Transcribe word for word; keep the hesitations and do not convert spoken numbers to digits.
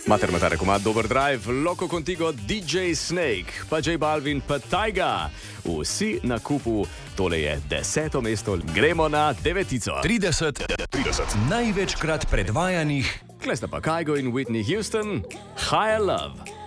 Mater, mater, komad, dober drive, Loco Contigo, D J Snake, pa J Balvin, pa Tyga. Vsi na kupu, tole je deseto mesto, gremo na devetico. trideset, trideset največkrat predvajanih. Klesta pa Kygo in Whitney Houston, Higher Love.